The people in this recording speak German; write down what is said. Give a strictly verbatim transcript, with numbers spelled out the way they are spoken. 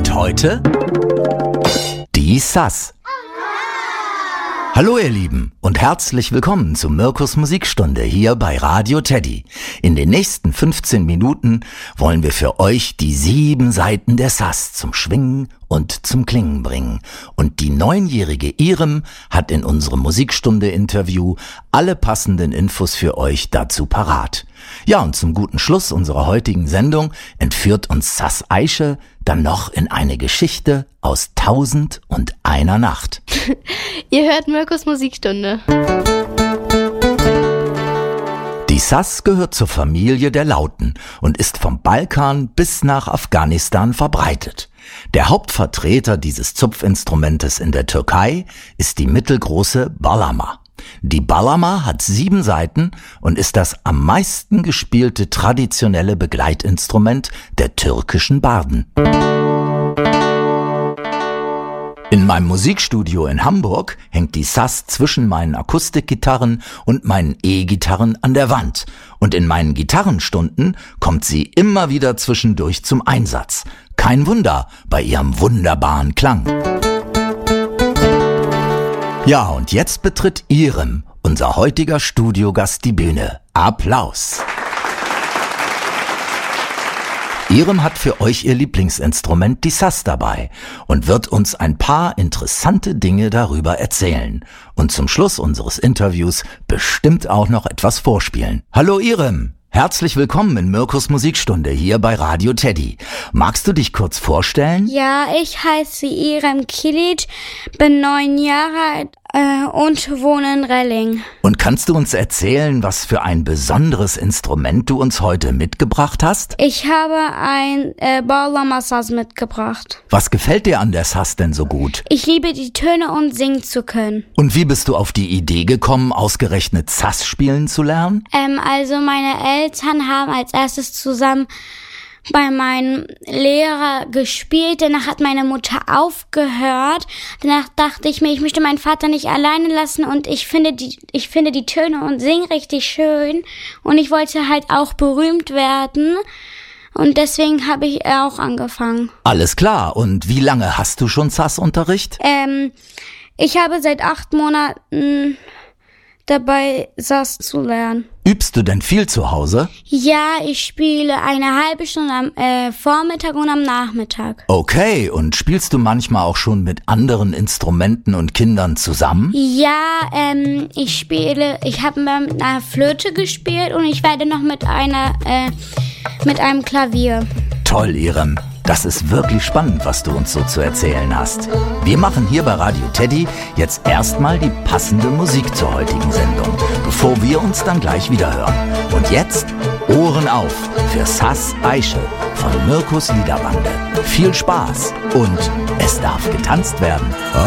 Und heute die Sass. Hallo ihr Lieben und herzlich willkommen zu Mirkus Musikstunde hier bei Radio Teddy. In den nächsten fünfzehn Minuten wollen wir für euch die sieben Saiten der Sass zum Schwingen und zum Klingen bringen. Und die neunjährige Irem hat in unserem Musikstunde-Interview alle passenden Infos für euch dazu parat. Ja, und zum guten Schluss unserer heutigen Sendung entführt uns Sass Aische dann noch in eine Geschichte aus Tausend und einer Nacht. Ihr hört Mirkus Musikstunde. Die Sass gehört zur Familie der Lauten und ist vom Balkan bis nach Afghanistan verbreitet. Der Hauptvertreter dieses Zupfinstrumentes in der Türkei ist die mittelgroße Bağlama. Die Bağlama hat sieben Saiten und ist das am meisten gespielte traditionelle Begleitinstrument der türkischen Barden. In meinem Musikstudio in Hamburg hängt die Sass zwischen meinen Akustikgitarren und meinen E-Gitarren an der Wand. Und in meinen Gitarrenstunden kommt sie immer wieder zwischendurch zum Einsatz. Kein Wunder bei ihrem wunderbaren Klang. Ja, und jetzt betritt Irem, unser heutiger Studiogast, die Bühne. Applaus! Irem hat für euch ihr Lieblingsinstrument, die Sass, dabei und wird uns ein paar interessante Dinge darüber erzählen. Und zum Schluss unseres Interviews bestimmt auch noch etwas vorspielen. Hallo Irem! Herzlich willkommen in Mirkus Musikstunde hier bei Radio Teddy. Magst du dich kurz vorstellen? Ja, ich heiße Irem Kilic, bin neun Jahre alt äh, und wohne in Relling. Und kannst du uns erzählen, was für ein besonderes Instrument du uns heute mitgebracht hast? Ich habe ein äh, Bağlama Sass mitgebracht. Was gefällt dir an der Sass denn so gut? Ich liebe die Töne und singen zu können. Und wie bist du auf die Idee gekommen, ausgerechnet Sass spielen zu lernen? Ähm, also meine Eltern haben als erstes zusammen bei meinem Lehrer gespielt. Danach hat meine Mutter aufgehört. Danach dachte ich mir, ich möchte meinen Vater nicht alleine lassen und ich finde die, ich finde die Töne und singen richtig schön. Und ich wollte halt auch berühmt werden. Und deswegen habe ich auch angefangen. Alles klar. Und wie lange hast du schon Sass-Unterricht? Ähm, ich habe seit acht Monaten dabei, Sass zu lernen. Übst du denn viel zu Hause? Ja, ich spiele eine halbe Stunde am äh, Vormittag und am Nachmittag. Okay, und spielst du manchmal auch schon mit anderen Instrumenten und Kindern zusammen? Ja, ähm, ich spiele, ich habe mal mit einer Flöte gespielt und ich werde noch mit einer, äh, mit einem Klavier. Toll, Irem. Das ist wirklich spannend, was du uns so zu erzählen hast. Wir machen hier bei Radio Teddy jetzt erstmal die passende Musik zur heutigen Sendung, bevor wir uns dann gleich wieder hören. Und jetzt Ohren auf für Sass Aische von Mirkus Liederbande. Viel Spaß und es darf getanzt werden.